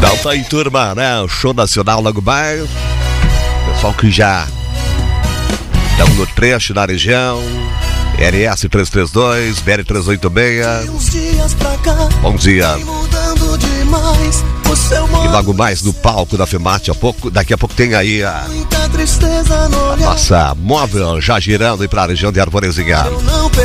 Não tá aí, turma, né? O show nacional logo mais. Pessoal que já estão no trecho da região. RS 332, BR 386. Bom dia. E logo mais no palco da FEMAT, daqui a pouco tem aí a nossa móvel já girando aí pra região de Arvorezinha.